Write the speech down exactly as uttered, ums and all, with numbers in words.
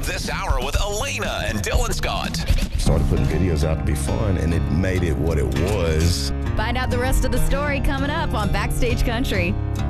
of this hour with Elena and Dylan Scott. Started putting videos out to be fun, and it made it what it was. Find out the rest of the story coming up on Backstage Country.